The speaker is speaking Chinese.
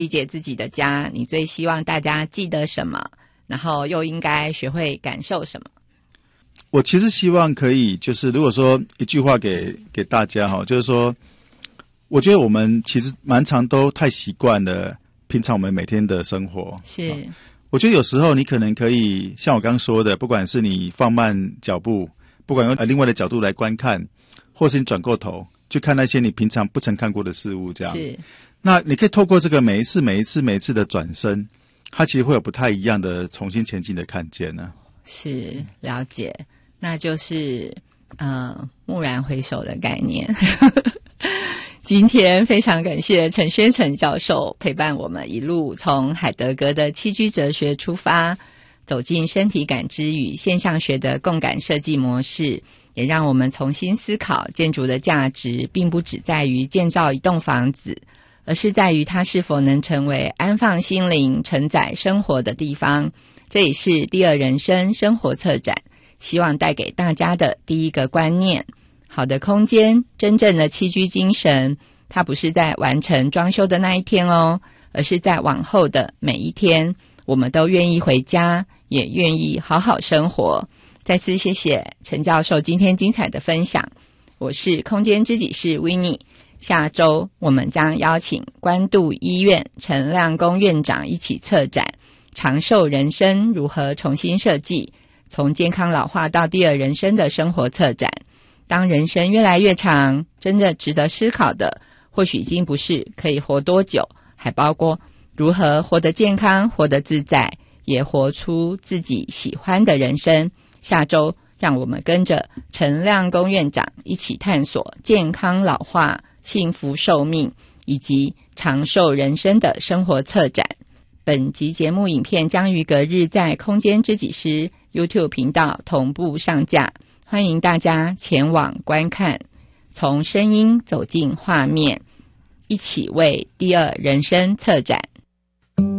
理解自己的家，你最希望大家记得什么，然后又应该学会感受什么？ 我其实希望可以，就是如果说一句话给大家哈，就是说，我觉得我们其实蛮常都太习惯了平常我们每天的生活。 是， 我觉得有时候你可能可以像我刚刚说的，不管是你放慢脚步，不管用另外的角度来观看，或是你转过头去看那些你平常不曾看过的事物，这样。 是。 那你可以透过这个每一次的转身，它其实会有不太一样的重新前进的看见呢。 是，了解，那就是蓦然回首的概念。今天非常感谢陈宣诚教授陪伴我们一路从海德格的栖居哲学出发，走进身体感知与现象学的共感设计模式，也让我们重新思考建筑的价值并不只在于建造一栋房子，而是在于它是否能成为安放心灵、承载生活的地方。这也是第二人生生活策展希望带给大家的第一个观念。好的空间，真正的栖居精神，它不是在完成装修的那一天哦，而是在往后的每一天，我们都愿意回家，也愿意好好生活。再次谢谢陈教授今天精彩的分享。我是空间知己室 Winnie， 下周我们将邀请关渡医院陈亮公院长一起策展长寿人生如何重新设计，从健康老化到第二人生的生活策展。当人生越来越长，真的值得思考的或许已经不是可以活多久，还包括如何活得健康，活得自在，也活出自己喜欢的人生。下周让我们跟着陈亮公院长一起探索健康老化、幸福寿命以及长寿人生的生活策展。本集节目影片将于隔日在空间知己师 YouTube 频道同步上架，欢迎大家前往观看，从声音走进画面，一起为第二人生策展。